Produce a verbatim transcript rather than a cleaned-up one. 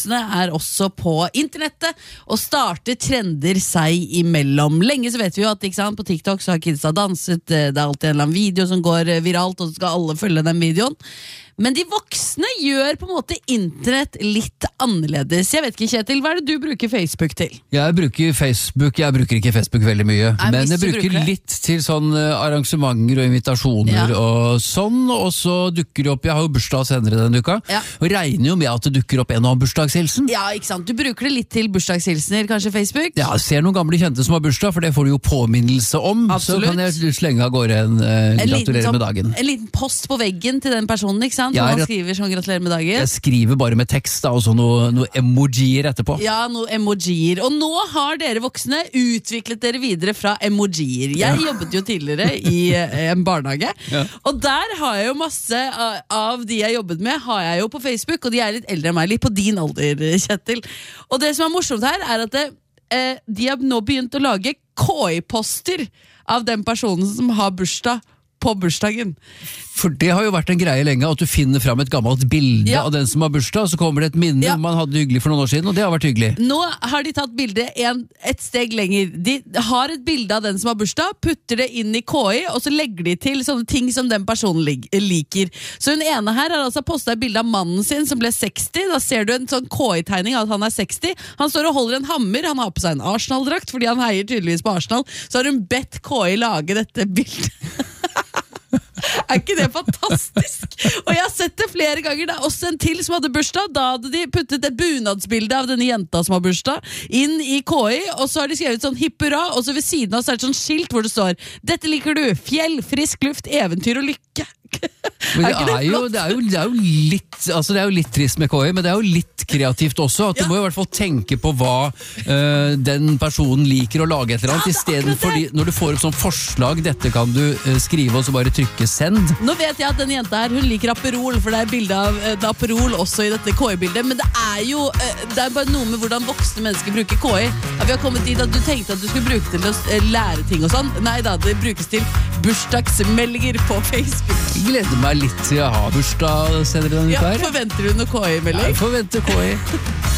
voksne er også på internettet og starter trender seg imellom. Lenge så vet vi jo at ikke sant, på TikTok så har kidsa danset, det er alltid en eller annen video som går viralt, og så skal alle følge den videoen. Men de voksne gjør på en måte internett litt annerledes. Jeg vet ikke, Kjetil, hva er det du bruker Facebook til? Jeg bruker Facebook, jeg bruker ikke Facebook veldig mye, Nei, men jeg bruker bruker litt til sånn arrangementer og invitasjoner ja. og sånn, og så dukker det opp, jeg har jo bursdag senere denne uka, ja. og regner jo med at det dukker opp en og annen bursdagshilsen. Ja, ikke sant? Du bruker det litt til bursdagshilsener, kanskje Facebook? Ja, jeg ser noen gamle kjente som har bursdag, for det får du jo påminnelse om, Absolutt. så kan jeg slenge av gårde en, uh, en gratulerer sånn, med dagen. En liten post på veggen til den personen, ikke sant? Ja, Hvor man rett- skriver sånn gratulerer med dagen. Jeg skriver bare med tekst da, og så noe, noe emojier etterpå. Ja, noe emojier. Og nå har dere voksne utviklet dere videre fra emojier. Jeg jobbet jo tidligere i eh, en barnehage, Ja. og der har jeg jo masse av, av de jeg jobbet med, har jeg jo på Facebook, og de er litt eldre enn meg, litt på din alder, Kjetil. Og det som er morsomt her, er at det, eh, de har nå begynt å lage K I-poster av den personen som har bursdag på bursdagen. For det har jo vært en greie lenge, at du finner fram et gammelt bilde Ja. av den som har bursdag, og så kommer det et minne Ja. man hadde hyggelig for noen år siden, og det har vært hyggelig. Nå har de tatt bildet en, et steg lenger. De har et bilde av den som har bursdag, putter det inn i K I, og så legger de til sånne ting som den personen lig- liker. Så hun ene her har altså postet et bilde av mannen sin som ble seksti. Da ser du en sånn K I-tegning av at han er seksti. Han står og holder en hammer, han har på seg en Arsenal-drakt, fordi han heier tydeligvis på Arsenal. Så har hun bedt K I lage dette bildet. Er ikke det fantastisk? Og jeg har sett det flere ganger. Det er også en til som hadde bursdag. Da hadde de puttet et bunadsbilde av denne jenta som har bursdag inn i K I, og så har de skrevet sånn hipp hurra, og så ved siden av så er det sånn skilt hvor det står: dette liker du, fjell, frisk luft, eventyr og lykke. Men det Er ikke det er, jo, flott? det, er jo, det, er jo litt, altså det er jo litt trist med K I, men det er jo litt kreativt også. At Ja. Du må i hvert fall tenke på hva øh, den personen liker å lage et eller annet, Ja, i det er stedet akkurat for det. de- når du får et sånt forslag, dette kan du øh, skrive og så bare trykke send. Nå vet jeg at denne jenta her, hun liker Aperol, for det er bilde av eh, Aperol også i dette K I-bildet, men det er jo eh, det er bare noe med hvordan voksne mennesker bruker K I. At vi har kommet dit at du tenkte at du skulle bruke det til å eh, lære ting og sånn. Nei da, det brukes til bursdagsmeldinger på Facebook. Jeg gleder meg litt til å ha bursdag senere denne Ja, uka her. forventer du noe K I-melding? Jeg forventer K I.